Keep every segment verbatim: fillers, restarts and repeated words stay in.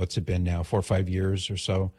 what's it been now, four or five years or so,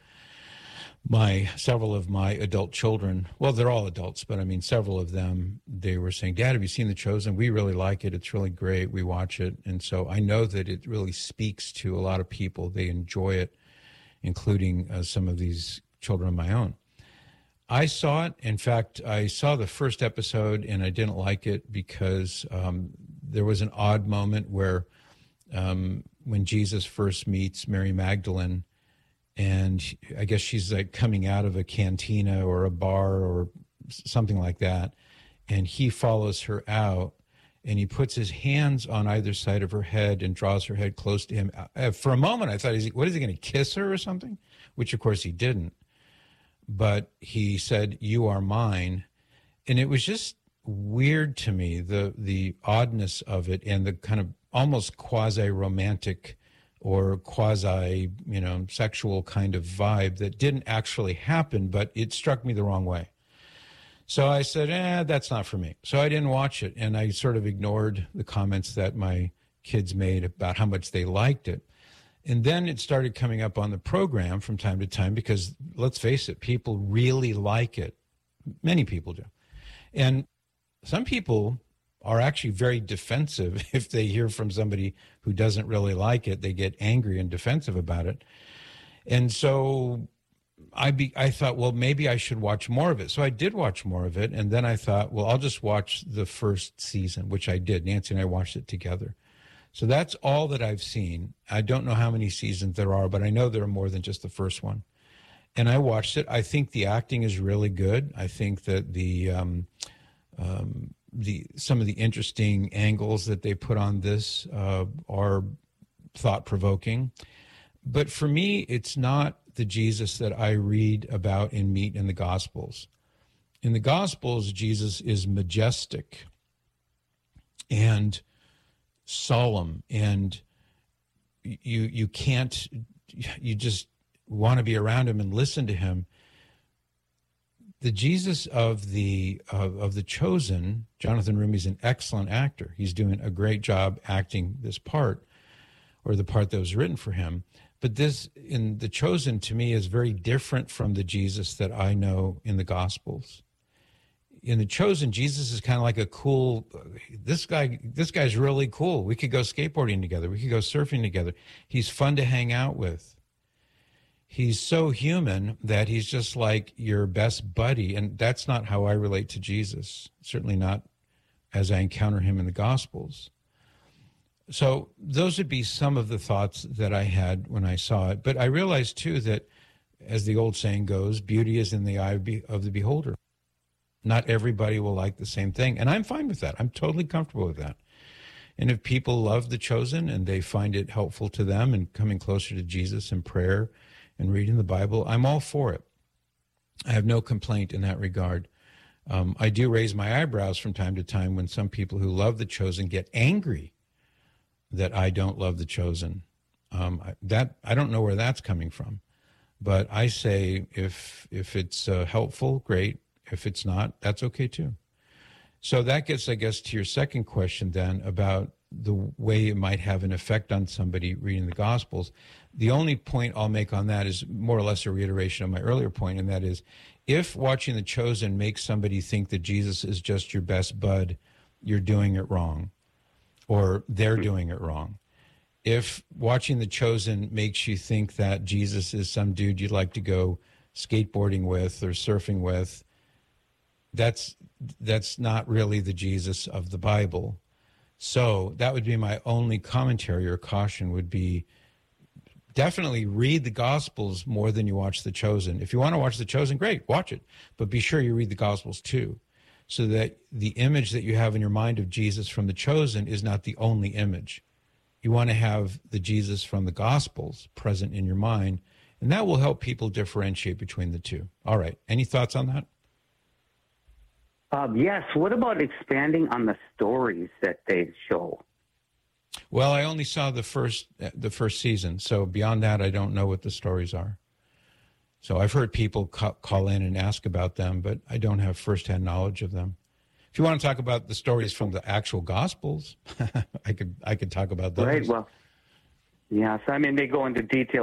my several of my adult children, well, they're all adults, but I mean, several of them, they were saying, Dad, have you seen The Chosen? We really like it. It's really great. We watch it. And so I know that it really speaks to a lot of people. They enjoy it, including uh, some of these children of my own. I saw it. In fact, I saw the first episode and I didn't like it because um, there was an odd moment where um, when Jesus first meets Mary Magdalene, and I guess she's like coming out of a cantina or a bar or something like that, and he follows her out, and he puts his hands on either side of her head and draws her head close to him. For a moment, I thought, is he, what, is he going to kiss her or something? Which, of course, he didn't. But he said, you are mine. And it was just weird to me, the the oddness of it and the kind of almost quasi-romantic or quasi, you know, sexual kind of vibe that didn't actually happen, but it struck me the wrong way. So I said, eh, that's not for me. So I didn't watch it, and I sort of ignored the comments that my kids made about how much they liked it. And then it started coming up on the program from time to time because, let's face it, people really like it. Many people do. And some people are actually very defensive if they hear from somebody who doesn't really like it. They get angry and defensive about it. And so I be, I thought, well, maybe I should watch more of it. So I did watch more of it. And then I thought, well, I'll just watch the first season, which I did. Nancy and I watched it together. So that's all that I've seen. I don't know how many seasons there are, but I know there are more than just the first one. And I watched it. I think the acting is really good. I think that the um, um, the some of the interesting angles that they put on this uh, are thought-provoking. But for me, it's not the Jesus that I read about and meet in the Gospels. In the Gospels, Jesus is majestic and solemn, and you you can't, you just want to be around him and listen to him. The Jesus of the of, of The Chosen, Jonathan Rumy's an excellent actor. He's doing a great job acting this part, or the part that was written for him. But this in The Chosen, to me, is very different from the Jesus that I know in the Gospels. In The Chosen, Jesus is kind of like a cool, this guy, this guy's really cool. We could go skateboarding together. We could go surfing together. He's fun to hang out with. He's so human that he's just like your best buddy. And that's not how I relate to Jesus, certainly not as I encounter him in the Gospels. So those would be some of the thoughts that I had when I saw it. But I realized, too, that, as the old saying goes, beauty is in the eye of the beholder. Not everybody will like the same thing. And I'm fine with that. I'm totally comfortable with that. And if people love The Chosen and they find it helpful to them and coming closer to Jesus in prayer and reading the Bible, I'm all for it. I have no complaint in that regard. Um, I do raise my eyebrows from time to time when some people who love The Chosen get angry that I don't love The Chosen. Um, I, that I don't know where that's coming from. But I say if if it's uh, helpful, great. If it's not, that's okay too. So that gets, I guess, to your second question then about the way it might have an effect on somebody reading the Gospels. The only point I'll make on that is more or less a reiteration of my earlier point, and that is, if watching The Chosen makes somebody think that Jesus is just your best bud, you're doing it wrong, or they're doing it wrong. If watching The Chosen makes you think that Jesus is some dude you'd like to go skateboarding with or surfing with, that's that's not really the Jesus of the Bible. So that would be my only commentary or caution, would be definitely read the Gospels more than you watch The Chosen. If you want to watch The Chosen, great, watch it. But be sure you read the Gospels too, so that the image that you have in your mind of Jesus from The Chosen is not the only image. You want to have the Jesus from the Gospels present in your mind, and that will help people differentiate between the two. All right. Any thoughts on that? Um, yes. What about expanding on the stories that they show? Well, I only saw the first the first season, so beyond that, I don't know what the stories are. So I've heard people ca- call in and ask about them, but I don't have firsthand knowledge of them. If you want to talk about the stories from the actual Gospels, I could I could talk about those. Right. Well, yes. I mean, they go into detail